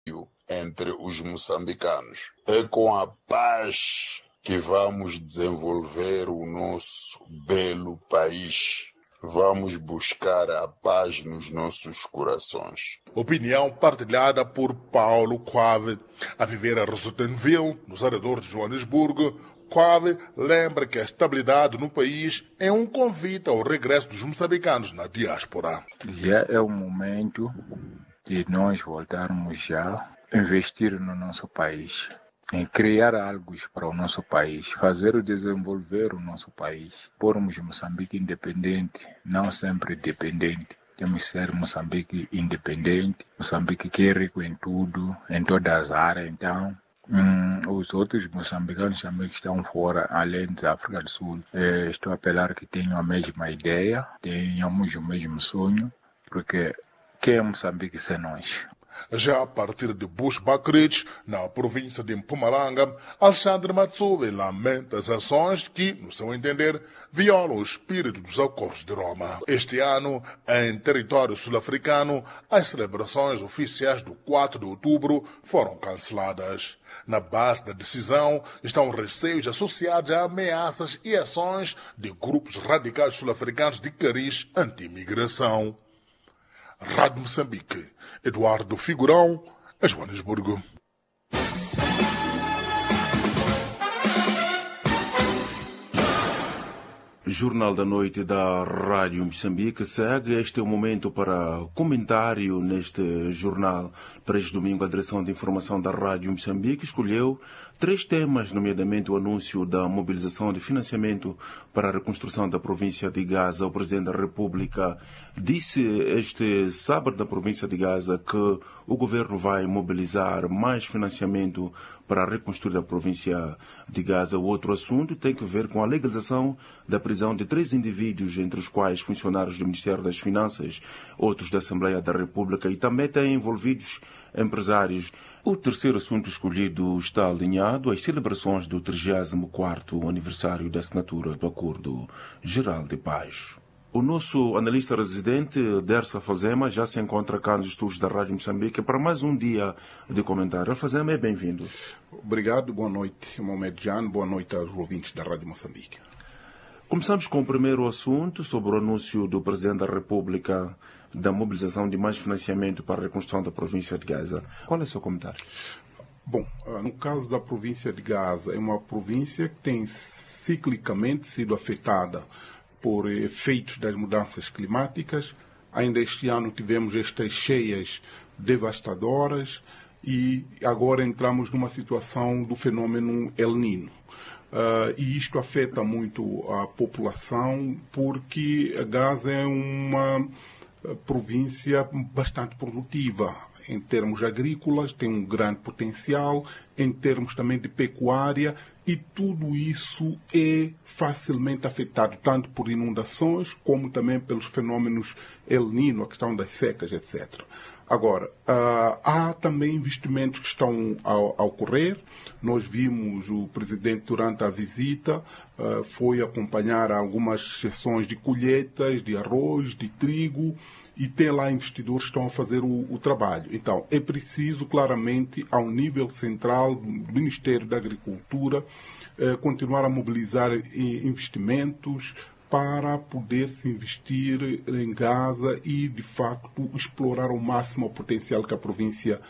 entre os moçambicanos. É com a paz que vamos desenvolver o nosso belo país. Vamos buscar a paz nos nossos corações. Opinião partilhada por Paulo Quave. A viver a Rosenville, nos arredores de Joanesburgo, Quave lembra que a estabilidade no país é um convite ao regresso dos moçambicanos na diáspora. Já é o momento de nós voltarmos já a investir no nosso país, em criar algo para o nosso país, fazer desenvolver o nosso país, pormos Moçambique independente, não sempre dependente. Temos que ser Moçambique independente, Moçambique que é rico em tudo, em todas as áreas. Então, os outros moçambicanos também que estão fora, além da África do Sul, estou a apelar que tenham a mesma ideia, tenhamos o mesmo sonho, porque quem é Moçambique sem nós? Já a partir de Bushbuckridge, na província de Mpumalanga, Alexandre Matsube lamenta as ações que, no seu entender, violam o espírito dos Acordos de Roma. Este ano, em território sul-africano, as celebrações oficiais do 4 de outubro foram canceladas. Na base da decisão estão receios associados a ameaças e ações de grupos radicais sul-africanos de cariz anti-imigração. Rádio Moçambique, Eduardo Figurão, a Joanesburgo. Jornal da Noite da Rádio Moçambique segue. Este é o momento para comentário neste jornal. Para este domingo, a Direção de Informação da Rádio Moçambique escolheu 3 temas, nomeadamente o anúncio da mobilização de financiamento para a reconstrução da província de Gaza. O Presidente da República disse este sábado na província de Gaza que o governo vai mobilizar mais financiamento para reconstruir a província de Gaza. O outro assunto tem que ver com a legalização da prisão de 3 indivíduos, entre os quais funcionários do Ministério das Finanças, outros da Assembleia da República e também tem envolvidos empresários. O terceiro assunto escolhido está alinhado às celebrações do 34º aniversário da assinatura do Acordo Geral de Paz. O nosso analista residente, Dersa Falzema, já se encontra cá nos estúdios da Rádio Moçambique para mais um dia de comentário. Falzema, é bem-vindo. Obrigado, boa noite, Mohamed Jan, boa noite aos ouvintes da Rádio Moçambique. Começamos com o primeiro assunto sobre o anúncio do Presidente da República da mobilização de mais financiamento para a reconstrução da província de Gaza. Qual é o seu comentário? Bom, no caso da província de Gaza, é uma província que tem ciclicamente sido afetada por efeitos das mudanças climáticas. Ainda este ano tivemos estas cheias devastadoras e agora entramos numa situação do fenômeno El Niño. E isto afeta muito a população porque Gaza é uma província bastante produtiva em termos agrícolas, tem um grande potencial, em termos também de pecuária, e tudo isso é facilmente afetado tanto por inundações como também pelos fenômenos El Niño, a questão das secas, etc. Agora, há também investimentos que estão a ocorrer. Nós vimos o presidente durante a visita, foi acompanhar algumas sessões de colheitas de arroz, de trigo, e tem lá investidores que estão a fazer o trabalho. Então, é preciso, claramente, ao nível central do Ministério da Agricultura, continuar a mobilizar investimentos para poder se investir em Gaza e, de facto, explorar ao máximo o potencial que a província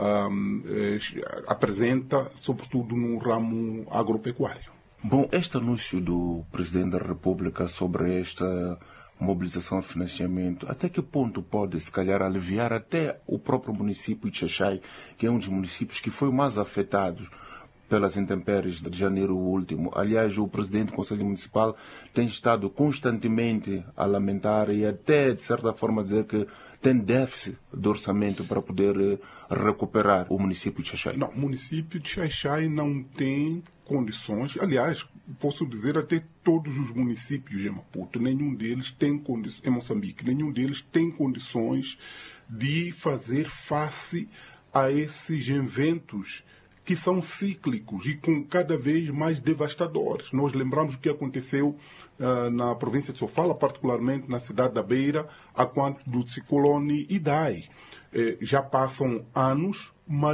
apresenta, sobretudo no ramo agropecuário. Bom, este anúncio do Presidente da República sobre esta mobilização de financiamento, até que ponto pode, se calhar, aliviar até o próprio município de Xaixai, que é um dos municípios que foi mais afetado pelas intempéries de janeiro último? Aliás, o presidente do Conselho Municipal tem estado constantemente a lamentar e até, de certa forma, dizer que tem déficit de orçamento para poder recuperar o município de Xaixai. Não, o município de Xaixai não tem condições, aliás, posso dizer até todos os municípios de Maputo, nenhum deles tem condições, em Moçambique, nenhum deles tem condições de fazer face a esses eventos que são cíclicos e com cada vez mais devastadores. Nós lembramos o que aconteceu na província de Sofala, particularmente na cidade da Beira, a quanto do ciclone Idai. Já passam anos mas